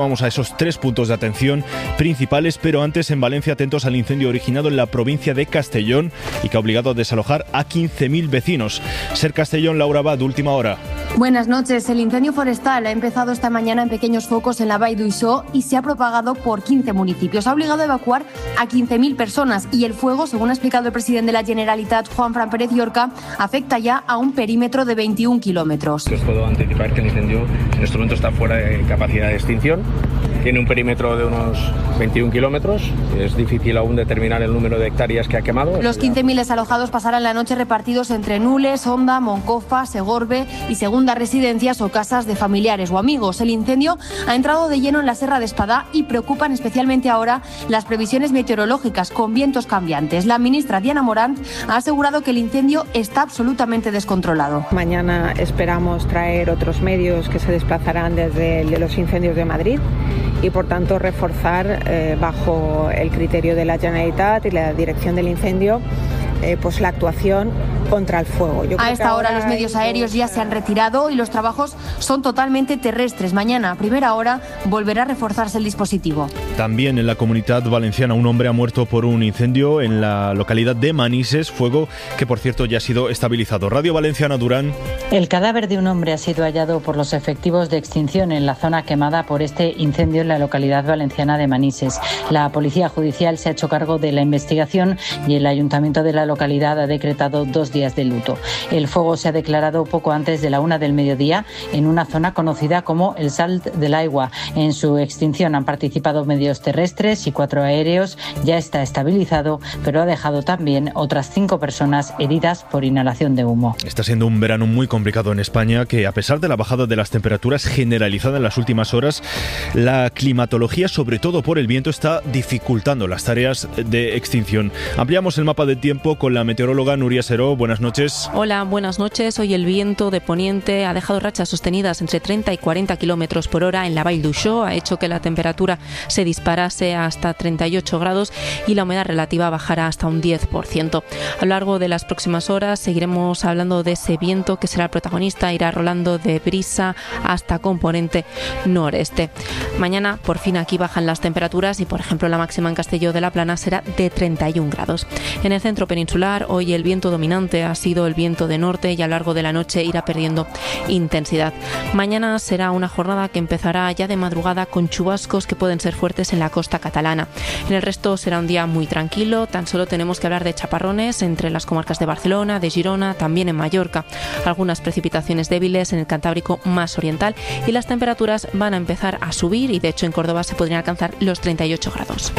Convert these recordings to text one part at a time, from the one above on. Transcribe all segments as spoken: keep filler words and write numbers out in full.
Vamos a esos tres puntos de atención principales, pero antes en Valencia atentos al incendio originado en la provincia de Castellón y que ha obligado a desalojar a quince mil vecinos. Ser Castellón, Laura Abad, última hora. Buenas noches. El incendio forestal ha empezado esta mañana en pequeños focos en la Vall d'Uixó y se ha propagado por quince municipios. Ha obligado a evacuar a quince mil personas y el fuego, según ha explicado el presidente de la Generalitat, Juanfran Pérez Llorca, afecta ya a un perímetro de veintiún kilómetros. Les puedo anticipar que el incendio en este momento está fuera de capacidad de extinción. Tiene un perímetro de unos veintiún kilómetros. Es difícil aún determinar el número de hectáreas que ha quemado. Los quince mil desalojados pasarán la noche repartidos entre Nules, Honda, Moncofa, Segorbe y segundas residencias o casas de familiares o amigos. El incendio ha entrado de lleno en la Serra de Espadá y preocupan especialmente ahora las previsiones meteorológicas con vientos cambiantes. La ministra Diana Morant ha asegurado que el incendio está absolutamente descontrolado. Mañana esperamos traer otros medios que se desplazarán desde el de los incendios de Madrid y por tanto reforzar eh, bajo el criterio de la Generalitat y la dirección del incendio eh, pues la actuación contra el fuego. Yo a esta hora los medios aéreos ya se han retirado y los trabajos son totalmente terrestres. Mañana a primera hora volverá a reforzarse el dispositivo. También en la Comunidad Valenciana un hombre ha muerto por un incendio en la localidad de Manises, fuego que por cierto ya ha sido estabilizado. Radio Valenciana, Durán. El cadáver de un hombre ha sido hallado por los efectivos de extinción en la zona quemada por este incendio en la localidad valenciana de Manises. La Policía Judicial se ha hecho cargo de la investigación y el Ayuntamiento de la localidad ha decretado dos días de luto. El fuego se ha declarado poco antes de la una del mediodía en una zona conocida como el Salt del Aigua. En su extinción han participado medios terrestres y cuatro aéreos. Ya está estabilizado, pero ha dejado también otras cinco personas heridas por inhalación de humo. Está siendo un verano muy complicado en España, que a pesar de la bajada de las temperaturas generalizada en las últimas horas, la climatología, sobre todo por el viento, está dificultando las tareas de extinción. Ampliamos el mapa de tiempo con la meteoróloga Nuria Seró. Buenas noches. Hola, buenas noches. Hoy el viento de poniente ha dejado rachas sostenidas entre treinta y cuarenta kilómetros por hora en la Vall d'Uixó. Ha hecho que la temperatura se disparase hasta treinta y ocho grados y la humedad relativa bajará hasta un diez por ciento. A lo largo de las próximas horas seguiremos hablando de ese viento que será el protagonista. Irá rolando de brisa hasta componente noreste. Mañana por fin aquí bajan las temperaturas y por ejemplo la máxima en Castelló de la Plana será de treinta y un grados. En el centro peninsular hoy el viento dominante ha sido el viento de norte y a lo largo de la noche irá perdiendo intensidad. Mañana será una jornada que empezará ya de madrugada con chubascos que pueden ser fuertes en la costa catalana. En el resto será un día muy tranquilo, tan solo tenemos que hablar de chaparrones entre las comarcas de Barcelona, de Girona, también en Mallorca. Algunas precipitaciones débiles en el Cantábrico más oriental y las temperaturas van a empezar a subir y de hecho en Córdoba se podrían alcanzar los treinta y ocho grados.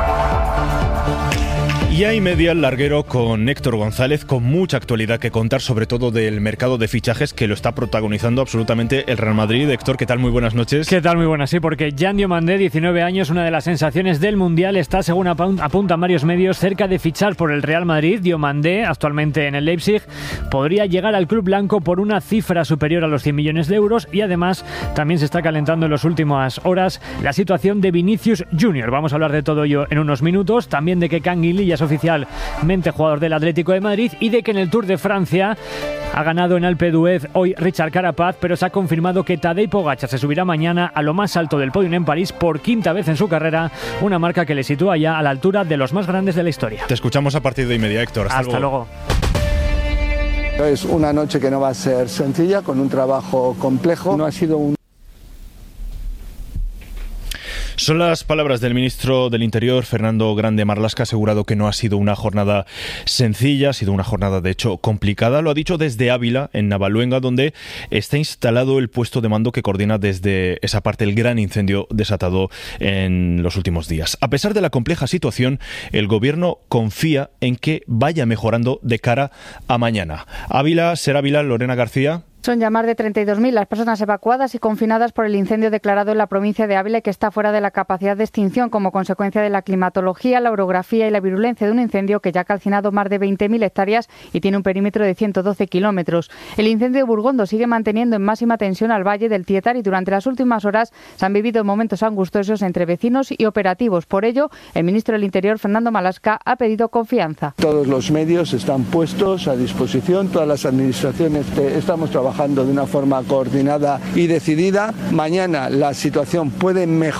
Y hay media al larguero con Héctor González, con mucha actualidad que contar, sobre todo del mercado de fichajes que lo está protagonizando absolutamente el Real Madrid. Héctor, ¿qué tal? Muy buenas noches. ¿Qué tal? Muy buenas, sí, porque Jan Diomandé, diecinueve años, una de las sensaciones del Mundial, está, según apuntan varios medios, cerca de fichar por el Real Madrid. Diomandé, actualmente en el Leipzig, podría llegar al club blanco por una cifra superior a los cien millones de euros y además también se está calentando en las últimas horas la situación de Vinicius Junior. Vamos a hablar de todo ello en unos minutos, también de que Canguilí es oficialmente jugador del Atlético de Madrid y de que en el Tour de Francia ha ganado en Alpe d'Huez hoy Richard Carapaz, pero se ha confirmado que Tadej Pogačar se subirá mañana a lo más alto del podio en París por quinta vez en su carrera, una marca que le sitúa ya a la altura de los más grandes de la historia. Te escuchamos a partir de inmediato, Héctor. Hasta, Hasta luego. luego. Es una noche que no va a ser sencilla, con un trabajo complejo. No ha sido un Son las palabras del ministro del Interior, Fernando Grande Marlaska, ha asegurado que no ha sido una jornada sencilla, ha sido una jornada de hecho complicada. Lo ha dicho desde Ávila, en Navaluenga, donde está instalado el puesto de mando que coordina desde esa parte el gran incendio desatado en los últimos días. A pesar de la compleja situación, el gobierno confía en que vaya mejorando de cara a mañana. Ávila, Ser Ávila, Lorena García. Son ya más de treinta y dos mil las personas evacuadas y confinadas por el incendio declarado en la provincia de Ávila, que está fuera de la capacidad de extinción como consecuencia de la climatología, la orografía y la virulencia de un incendio que ya ha calcinado más de veinte mil hectáreas y tiene un perímetro de ciento doce kilómetros. El incendio de Burgondo sigue manteniendo en máxima tensión al valle del Tietar y durante las últimas horas se han vivido momentos angustiosos entre vecinos y operativos. Por ello, el ministro del Interior, Fernando Marlaska, ha pedido confianza. Todos los medios están puestos a disposición, todas las administraciones estamos trabajando trabajando de una forma coordinada y decidida. Mañana la situación puede mejorar